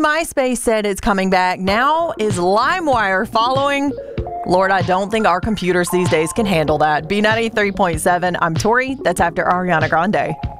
MySpace said it's coming back. Now is LimeWire following? Lord, I don't think our computers these days can handle that. B93.7, I'm Tori. That's after Ariana Grande.